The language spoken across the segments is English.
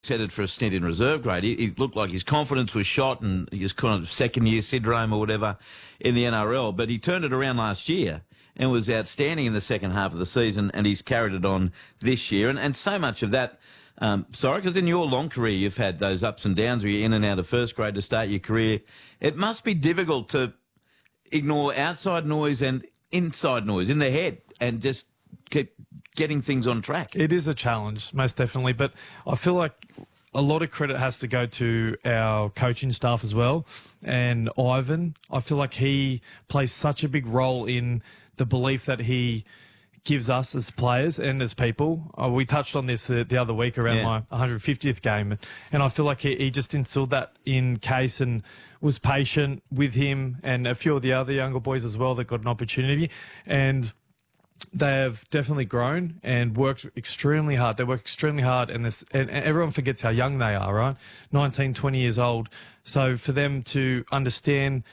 headed for a stint in reserve grade. He looked like his confidence was shot and his kind of second-year syndrome or whatever in the NRL. But he turned it around last year and was outstanding in the second half of the season, and he's carried it on this year. And so much of that, because in your long career you've had those ups and downs where you're in and out of first grade to start your career. It must be difficult to ignore outside noise and inside noise in the head and just keep getting things on track. It is a challenge, most definitely, but I feel like a lot of credit has to go to our coaching staff as well. And Ivan, I feel like he plays such a big role in the belief that he gives us as players and as people. We touched on this the other week around my 150th game, and I feel like he just instilled that in Case and was patient with him and a few of the other younger boys as well that got an opportunity. And they have definitely grown and worked extremely hard. They work extremely hard, and everyone forgets how young they are, right? 19, 20 years old. So for them to understand,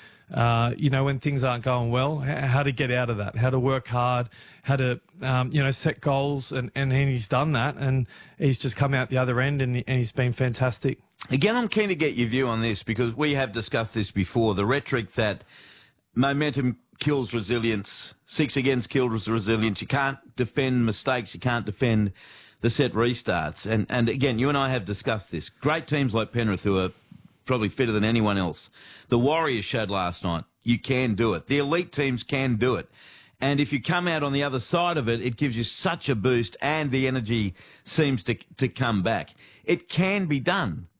when things aren't going well, how to get out of that, how to work hard, how to, set goals, and he's done that, and he's just come out the other end, and he's been fantastic. Again, I'm keen to get your view on this because we have discussed this before, the rhetoric that momentum kills resilience, 6 against kills resilience. You can't defend mistakes. You can't defend the set restarts. And again, you and I have discussed this. Great teams like Penrith, who are probably fitter than anyone else. The Warriors showed last night you can do it. The elite teams can do it. And if you come out on the other side of it, it gives you such a boost and the energy seems to come back. It can be done.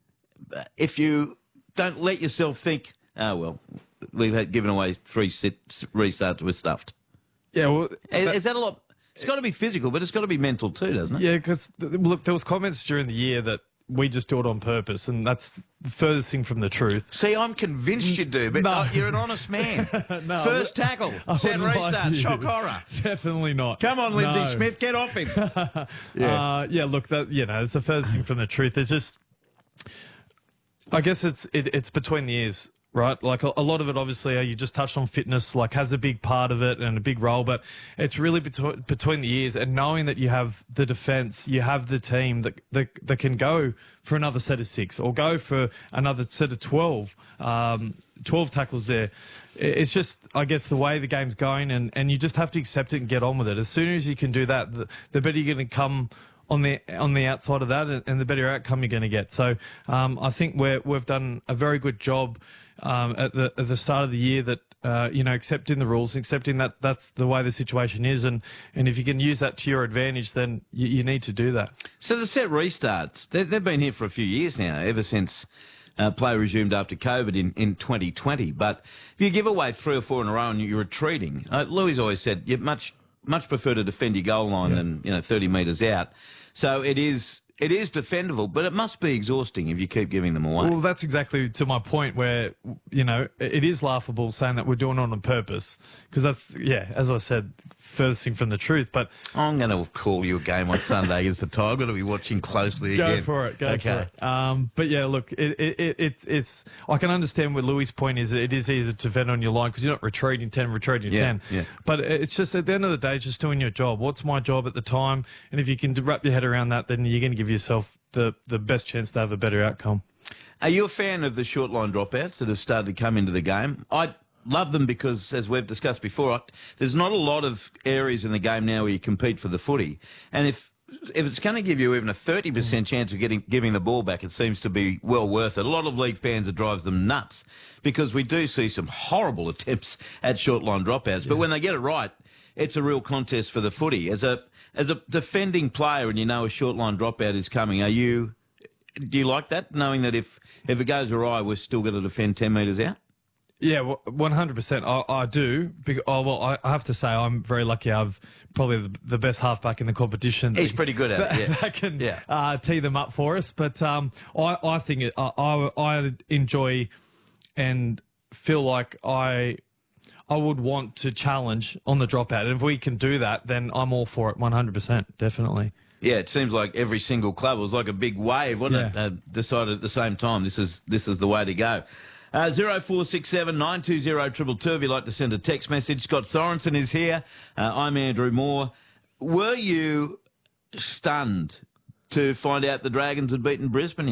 If you don't let yourself think, oh, well, we've given away 3 restarts, we're stuffed. Yeah, well, is that a lot? It's got to be physical, but it's got to be mental too, doesn't it? Yeah, because look, there was comments during the year that we just do it on purpose, and that's the furthest thing from the truth. See, I'm convinced you do, but no. You're an honest man. No, First tackle, set restart, shock horror. Definitely not. Come on, Lindsay Smith, get off him. Look, it's the furthest thing from the truth. It's just, I guess it's between the ears. Right, like a lot of it, obviously, you just touched on fitness, like has a big part of it and a big role, but it's really between the ears and knowing that you have the defence, you have the team that can go for another set of 6 or go for another set of 12 tackles there. It's just, I guess, the way the game's going, and you just have to accept it and get on with it. As soon as you can do that, the better you're going to come on the outside of that, and the better outcome you're going to get. So I think we've done a very good job at the start of the year that accepting the rules, accepting that that's the way the situation is, and if you can use that to your advantage, then you need to do that. So the set restarts, they've been here for a few years now, ever since play resumed after COVID in 2020. But if you give away 3 or 4 in a row and you're retreating, Louis always said you much prefer to defend your goal line than 30 metres out. So it is defendable, but it must be exhausting if you keep giving them away. Well, that's exactly to my point where, it is laughable saying that we're doing it on purpose because that's, as I said, furthest thing from the truth. But I'm going to call you a game on Sunday against the Tigers. I'm going to be watching closely again. Go for it. But yeah, look, it's. I can understand what Louis' point is. It is easy to defend on your line because you're not retreating 10. Yeah. But it's just at the end of the day, it's just doing your job. What's my job at the time? And if you can wrap your head around that, then you're going to give yourself the best chance to have a better outcome. Are you a fan of the short line dropouts that have started to come into the game? I love them because, as we've discussed before, there's not a lot of areas in the game now where you compete for the footy. And if it's going to give you even a 30% chance of giving the ball back, it seems to be well worth it. A lot of league fans, it drives them nuts because we do see some horrible attempts at short line dropouts. But when they get it right, it's a real contest for the footy. As a defending player and you know a short line dropout is coming, do you like that, knowing that if it goes awry, we're still going to defend 10 metres out? Yeah, 100%. I do. I have to say I'm very lucky. I've probably the best halfback in the competition. He's pretty good at it. Yeah. That can tee them up for us. But I think I enjoy and feel like I would want to challenge on the dropout. And if we can do that, then I'm all for it 100%, definitely. Yeah, it seems like every single club, it was like a big wave, wasn't it? Decided at the same time, this is the way to go. 0467 920 222 if you'd like to send a text message. Scott Sorensen is here. I'm Andrew Moore. Were you stunned to find out the Dragons had beaten Brisbane